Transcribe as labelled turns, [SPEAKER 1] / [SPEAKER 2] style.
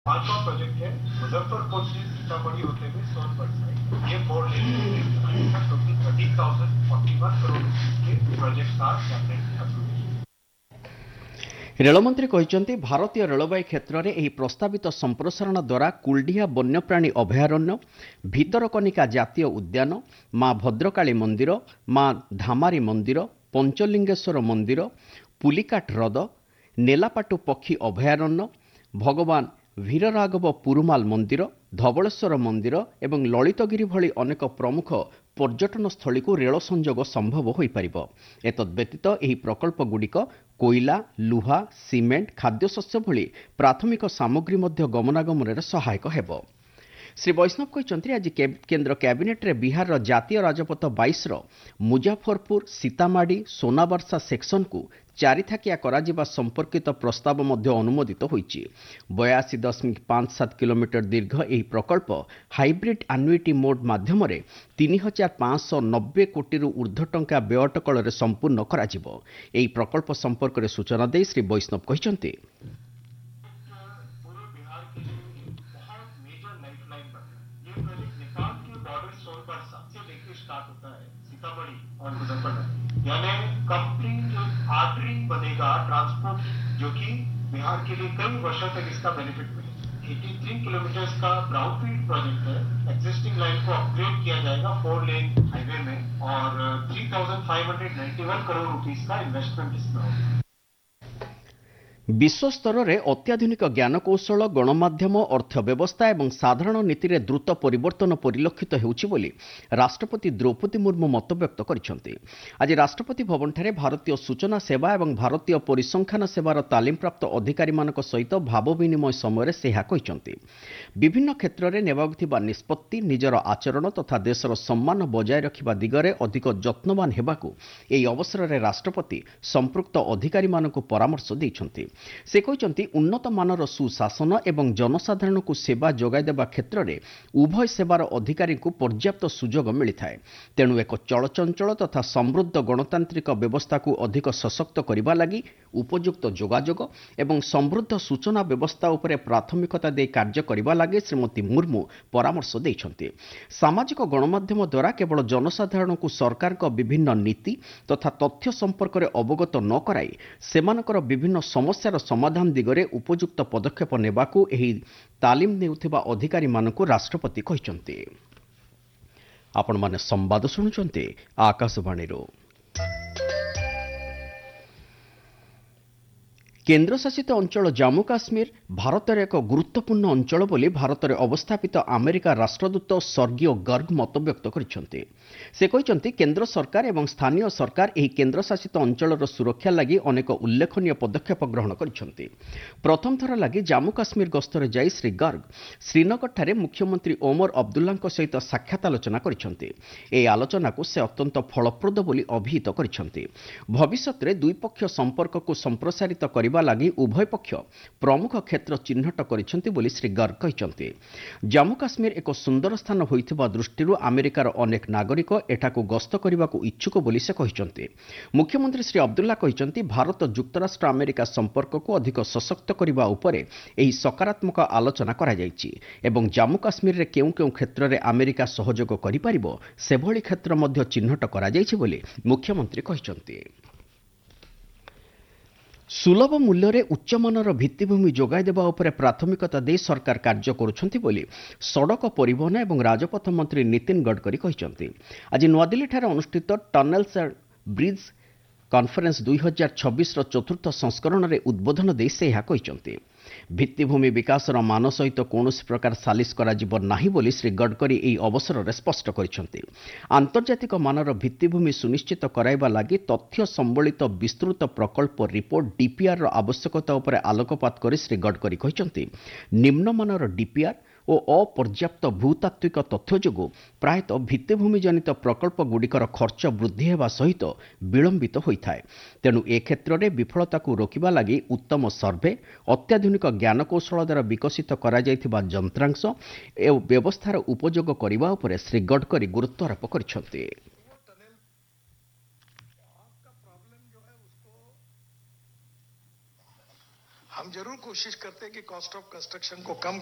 [SPEAKER 1] पांचवा प्रोजेक्ट है मुजफ्फरपुर से सीतामढ़ी होते हुए सोनभद्र। ये 4 लेन बनाने का टोटल 13,041 करोड़ के प्रोजेक्ट का कैबिनेट ने अप्रूव किया।
[SPEAKER 2] ରେଳମନ୍ତ୍ରୀ କହିଛନ୍ତି ଭାରତୀୟ ରେଳବାଇ କ୍ଷେତ୍ରରେ ଏହି ପ୍ରସ୍ତାବିତ ସମ୍ପ୍ରସାରଣ ଦ୍ୱାରା କୁଲଡିହା ବନ୍ୟପ୍ରାଣୀ ଅଭୟାରଣ୍ୟ, ଭିତରକନିକା ଜାତୀୟ ଉଦ୍ୟାନ, ମା ଭଦ୍ରକାଳୀ ମନ୍ଦିର, ମା ଧାମାରୀ ମନ୍ଦିର, ପଞ୍ଚଲିଙ୍ଗେଶ୍ୱର ମନ୍ଦିର, ପୁଲିକାଟ ହ୍ରଦ, ନେଲାପାଟୁ ପକ୍ଷୀ ଅଭୟାରଣ୍ୟ, ଭଗବାନ ଭୀରରାଘବ ପୁରୁମାଲ ମନ୍ଦିର, ଧବଳେଶ୍ୱର ମନ୍ଦିର ଏବଂ ଲଳିତଗିରି ଭଳି ଅନେକ ପ୍ରମୁଖ ପର୍ଯ୍ୟଟନସ୍ଥଳୀକୁ ରେଳ ସଂଯୋଗ ସମ୍ଭବ ହୋଇପାରିବ। ଏତଦ୍ବ୍ୟତୀତ ଏହି ପ୍ରକଳ୍ପଗୁଡ଼ିକ କୋଇଲା, ଲୁହା, ସିମେଣ୍ଟ, ଖାଦ୍ୟଶସ୍ୟ ଭଳି ପ୍ରାଥମିକ ସାମଗ୍ରୀ ମଧ୍ୟ ଗମନାଗମନରେ ସହାୟକ ହେବ। ଶ୍ରୀ ବୈଷ୍ଣବ କହିଛନ୍ତି ଆଜି କେନ୍ଦ୍ର କ୍ୟାବିନେଟ୍ରେ ବିହାରର ଜାତୀୟ ରାଜପଥ 22ର ମୁଜାଫରପୁର, ସୀତାମାଢ଼ି, ସୋନାବର୍ଷା ସେକ୍ସନକୁ ଚାରିଥାକିଆ କରାଯିବା ସମ୍ପର୍କିତ ପ୍ରସ୍ତାବ ମଧ୍ୟ ଅନୁମୋଦିତ ହୋଇଛି। 82.57 କିଲୋମିଟର ଦୀର୍ଘ ଏହି ପ୍ରକଳ୍ପ ହାଇବ୍ରିଡ୍ ଆନ୍ୟୁଇଟି ମୋଡ୍ ମାଧ୍ୟମରେ 3,590 କୋଟିରୁ ଉର୍ଦ୍ଧ୍ୱ ଟଙ୍କା ବ୍ୟୟ ଅଟକଳରେ ସମ୍ପୂର୍ଣ୍ଣ କରାଯିବ। ଏହି ପ୍ରକଳ୍ପ ସମ୍ପର୍କରେ ସୂଚନା ଦେଇ ଶ୍ରୀ ବୈଷ୍ଣବ କହିଛନ୍ତି
[SPEAKER 1] और मुजफ्फरनगर यानी कंप्लीट आर्टरी बनेगा ट्रांसपोर्ट, जो कि बिहार के लिए कई वर्षों तक इसका बेनिफिट मिलेगा। 83 किलोमीटर का ब्राउनफील्ड प्रोजेक्ट है। एग्जिस्टिंग लाइन को अपग्रेड किया जाएगा 4 लेन हाईवे में और 3,591 करोड़ रुपीस का इन्वेस्टमेंट इसमें होगा।
[SPEAKER 2] ବିଶ୍ୱସ୍ତରରେ ଅତ୍ୟାଧୁନିକ ଜ୍ଞାନକୌଶଳ, ଗଣମାଧ୍ୟମ, ଅର୍ଥବ୍ୟବସ୍ଥା ଏବଂ ସାଧାରଣ ନୀତିରେ ଦ୍ରୁତ ପରିବର୍ତ୍ତନ ପରିଲକ୍ଷିତ ହେଉଛି ବୋଲି ରାଷ୍ଟ୍ରପତି ଦ୍ରୌପଦୀ ମୁର୍ମୁ ମତବ୍ୟକ୍ତ କରିଛନ୍ତି। ଆଜି ରାଷ୍ଟ୍ରପତି ଭବନଠାରେ ଭାରତୀୟ ସୂଚନା ସେବା ଏବଂ ଭାରତୀୟ ପରିସଂଖ୍ୟାନ ସେବାର ତାଲିମପ୍ରାପ୍ତ ଅଧିକାରୀମାନଙ୍କ ସହିତ ଭାବ ବିନିମୟ ସମୟରେ ସେ ଏହା କହିଛନ୍ତି। ବିଭିନ୍ନ କ୍ଷେତ୍ରରେ ନେବାକୁ ଥିବା ନିଷ୍ପତ୍ତି, ନିଜର ଆଚରଣ ତଥା ଦେଶର ସମ୍ମାନ ବଜାୟ ରଖିବା ଦିଗରେ ଅଧିକ ଯତ୍ନବାନ ହେବାକୁ ଏହି ଅବସରରେ ରାଷ୍ଟ୍ରପତି ସମ୍ପୃକ୍ତ ଅଧିକାରୀମାନଙ୍କୁ ପରାମର୍ଶ ଦେଇଛନ୍ତି। ସେ କହିଛନ୍ତି ଉନ୍ନତମାନର ସୁଶାସନ ଏବଂ ଜନସାଧାରଣଙ୍କୁ ସେବା ଯୋଗାଇ ଦେବା କ୍ଷେତ୍ରରେ ଉଭୟ ସେବାର ଅଧିକାରୀଙ୍କୁ ପର୍ଯ୍ୟାପ୍ତ ସୁଯୋଗ ମିଳିଥାଏ। ତେଣୁ ଏକ ଚଳଚଞ୍ଚଳ ତଥା ସମୃଦ୍ଧ ଗଣତାନ୍ତ୍ରିକ ବ୍ୟବସ୍ଥାକୁ ଅଧିକ ସଶକ୍ତ କରିବା ଲାଗି ଉପଯୁକ୍ତ ଯୋଗାଯୋଗ ଏବଂ ସମୃଦ୍ଧ ସୂଚନା ବ୍ୟବସ୍ଥା ଉପରେ ପ୍ରାଥମିକତା ଦେଇ କାର୍ଯ୍ୟ କରିବା ଲାଗି ଶ୍ରୀମତୀ ମୁର୍ମୁ ପରାମର୍ଶ ଦେଇଛନ୍ତି। ସାମାଜିକ ଗଣମାଧ୍ୟମ ଦ୍ୱାରା କେବଳ ଜନସାଧାରଣଙ୍କୁ ସରକାରଙ୍କ ବିଭିନ୍ନ ନୀତି ତଥା ତଥ୍ୟ ସମ୍ପର୍କରେ ଅବଗତ ନ କରାଇ ସେମାନଙ୍କର ବିଭିନ୍ନ ସମସ୍ୟାର ସମାଧାନ ଦିଗରେ ଉପଯୁକ୍ତ ପଦକ୍ଷେପ ନେବାକୁ ଏହି ତାଲିମ ନେଉଥିବା ଅଧିକାରୀମାନଙ୍କୁ ରାଷ୍ଟ୍ରପତି କହିଛନ୍ତି। ଆପଣମାନେ ସମ୍ବାଦ ଶୁଣୁଛନ୍ତି ଆକାଶବାଣୀରୁ। କେନ୍ଦ୍ରଶାସିତ ଅଞ୍ଚଳ ଜାମ୍ମୁ କାଶ୍ମୀର ଭାରତର ଏକ ଗୁରୁତ୍ୱପୂର୍ଣ୍ଣ ଅଞ୍ଚଳ ବୋଲି ଭାରତରେ ଅବସ୍ଥାପିତ ଆମେରିକା ରାଷ୍ଟ୍ରଦୂତ ସର୍ଗିଓ ଗର୍ଗ ମତବ୍ୟକ୍ତ କରିଛନ୍ତି। ସେ କହିଛନ୍ତି କେନ୍ଦ୍ର ସରକାର ଏବଂ ସ୍ଥାନୀୟ ସରକାର ଏହି କେନ୍ଦ୍ରଶାସିତ ଅଞ୍ଚଳର ସୁରକ୍ଷା ଲାଗି ଅନେକ ଉଲ୍ଲେଖନୀୟ ପଦକ୍ଷେପ ଗ୍ରହଣ କରିଛନ୍ତି। ପ୍ରଥମ ଥର ଲାଗି ଜାମ୍ମୁ କାଶ୍ମୀର ଗସ୍ତରେ ଯାଇ ଶ୍ରୀ ଗର୍ଗ ଶ୍ରୀନଗରଠାରେ ମୁଖ୍ୟମନ୍ତ୍ରୀ ଓମର ଅବଦୁଲ୍ଲାଙ୍କ ସହିତ ସାକ୍ଷାତ ଆଲୋଚନା କରିଛନ୍ତି। ଏହି ଆଲୋଚନାକୁ ସେ ଅତ୍ୟନ୍ତ ଫଳପ୍ରଦ ବୋଲି ଅଭିହିତ କରିଛନ୍ତି। ଭବିଷ୍ୟତରେ ଦ୍ୱିପକ୍ଷ ସମ୍ପର୍କକୁ ସମ୍ପ୍ରସାରିତ କରିବା ଲାଗି ଉଭୟ ପକ୍ଷ ପ୍ରମୁଖ କ୍ଷେତ୍ର ଚିହ୍ନଟ କରିଛନ୍ତି ବୋଲି ଶ୍ରୀ ଗର୍ଗ କହିଛନ୍ତି। ଜାମ୍ମୁ କାଶ୍ମୀର ଏକ ସୁନ୍ଦର ସ୍ଥାନ ହୋଇଥିବା ଦୃଷ୍ଟିରୁ ଆମେରିକାର ଅନେକ ନାଗରିକ ଏଠାକୁ ଗସ୍ତ କରିବାକୁ ଇଚ୍ଛୁକ ବୋଲି ସେ କହିଛନ୍ତି। ମୁଖ୍ୟମନ୍ତ୍ରୀ ଶ୍ରୀ ଅବଦୁଲ୍ଲା କହିଛନ୍ତି ଭାରତ ଯୁକ୍ତରାଷ୍ଟ୍ର ଆମେରିକା ସମ୍ପର୍କକୁ ଅଧିକ ସଶକ୍ତ କରିବା ଉପରେ ଏହି ସକାରାତ୍ମକ ଆଲୋଚନା କରାଯାଇଛି ଏବଂ ଜାମ୍ମୁ କାଶ୍ମୀରରେ କେଉଁ କେଉଁ କ୍ଷେତ୍ରରେ ଆମେରିକା ସହଯୋଗ କରିପାରିବ ସେଭଳି କ୍ଷେତ୍ର ମଧ୍ୟ ଚିହ୍ନଟ କରାଯାଇଛି ବୋଲି ମୁଖ୍ୟମନ୍ତ୍ରୀ କହିଛନ୍ତି। ସୁଲଭ ମୂଲ୍ୟରେ ଉଚ୍ଚମାନର ଭିତ୍ତିଭୂମି ଯୋଗାଇ ଦେବା ଉପରେ ପ୍ରାଥମିକତା ଦେଇ ସରକାର କାର୍ଯ୍ୟ କରୁଛନ୍ତି ବୋଲି ସଡ଼କ ପରିବହନ ଏବଂ ରାଜପଥ ମନ୍ତ୍ରୀ ନୀତିନ ଗଡ଼କରୀ କହିଛନ୍ତି। ଆଜି ନୂଆଦିଲ୍ଲୀଠାରେ ଅନୁଷ୍ଠିତ ଟନେଲ୍ସ ଆଣ୍ଡ ବ୍ରିଜ୍ କନ୍ଫରେନ୍ସ 2026ର ଚତୁର୍ଥ ସଂସ୍କରଣରେ ଉଦ୍ବୋଧନ ଦେଇ ସେ ଏହା କହିଛନ୍ତି। ଭିତ୍ତିଭୂମି ବିକାଶର ମାନ ସହିତ କୌଣସି ପ୍ରକାର ସାଲିସ କରାଯିବ ନାହିଁ ବୋଲି ଶ୍ରୀ ଗଡ଼କରୀ ଏହି ଅବସରରେ ସ୍ପଷ୍ଟ କରିଛନ୍ତି। ଆନ୍ତର୍ଜାତିକ ମାନର ଭିତ୍ତିଭୂମି ସୁନିଶ୍ଚିତ କରାଇବା ଲାଗି ତଥ୍ୟ ସମ୍ବଳିତ ବିସ୍ତୃତ ପ୍ରକଳ୍ପ ରିପୋର୍ଟ ଡିପିଆର୍ର ଆବଶ୍ୟକତା ଉପରେ ଆଲୋକପାତ କରି ଶ୍ରୀ ଗଡ଼କରୀ କହିଛନ୍ତି ନିମ୍ନମାନର ଡିପିଆର୍ ଓ ଅପର୍ଯ୍ୟାପ୍ତ ଭୂତାତ୍ତ୍ୱିକ ତଥ୍ୟ ଯୋଗୁଁ ପ୍ରାୟତଃ ଭିତ୍ତିଭୂମି ଜନିତ ପ୍ରକଳ୍ପଗୁଡ଼ିକର ଖର୍ଚ୍ଚ ବୃଦ୍ଧି ହେବା ସହିତ ବିଳମ୍ବିତ ହୋଇଥାଏ। ତେଣୁ ଏ କ୍ଷେତ୍ରରେ ବିଫଳତାକୁ ରୋକିବା ଲାଗି ଉତ୍ତମ ସର୍ଭେ, ଅତ୍ୟାଧୁନିକ ଜ୍ଞାନକୌଶଳ ଦ୍ୱାରା ବିକଶିତ କରାଯାଇଥିବା ଯନ୍ତ୍ରାଂଶ ଓ ବ୍ୟବସ୍ଥାର ଉପଯୋଗ କରିବା ଉପରେ ଶ୍ରୀ ଗଡ଼କରୀ ଗୁରୁତ୍ୱ ଆରୋପ କରିଛନ୍ତି।
[SPEAKER 3] हम जरूर कोशिश करते हैं कि कॉस्ट ऑफ कंस्ट्रक्शन को कम